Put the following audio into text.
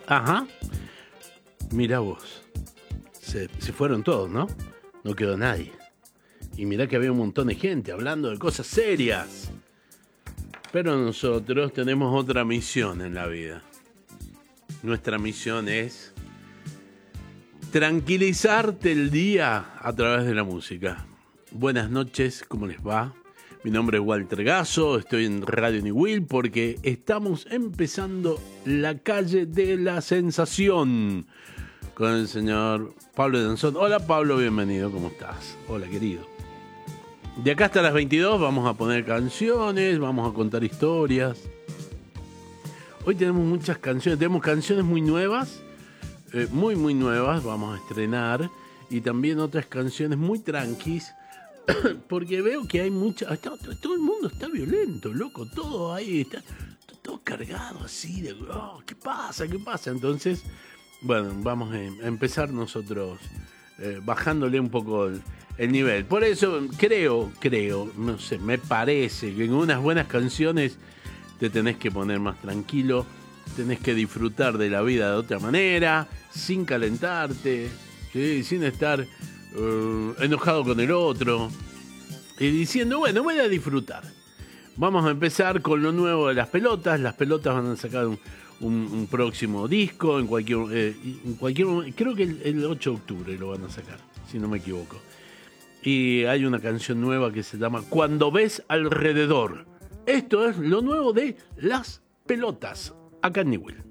Ajá. Mirá vos. Se fueron todos, ¿no? No quedó nadie. Y mirá que había un montón de gente hablando de cosas serias. Pero nosotros tenemos otra misión en la vida. Nuestra misión es tranquilizarte el día a través de la música. Buenas noches, ¿cómo les va? Mi nombre es Walter Gasso, estoy en Radio Niwil porque estamos empezando La Calle de la Sensación con el señor Pablo Danzón. Hola Pablo, bienvenido, ¿cómo estás? Hola querido. De acá hasta las 22 vamos a poner canciones, vamos a contar historias. Hoy tenemos muchas canciones, tenemos canciones muy nuevas, muy nuevas, vamos a estrenar, y también otras canciones muy tranquis, porque veo que hay muchas, todo el mundo está violento, loco, todo ahí está todo cargado así de, ¿qué pasa? Entonces, bueno, vamos a empezar nosotros bajándole un poco el nivel. Por eso creo, no sé, me parece que en unas buenas canciones te tenés que poner más tranquilo, tenés que disfrutar de la vida de otra manera, sin calentarte, ¿sí? Sin estar enojado con el otro y diciendo, bueno, voy a disfrutar. Vamos a empezar con lo nuevo de Las Pelotas. Las Pelotas van a sacar un próximo disco en cualquier momento. Creo que el 8 de octubre lo van a sacar, si no me equivoco. Y hay una canción nueva que se llama Cuando ves alrededor. Esto es lo nuevo de Las Pelotas, acá en Niwil.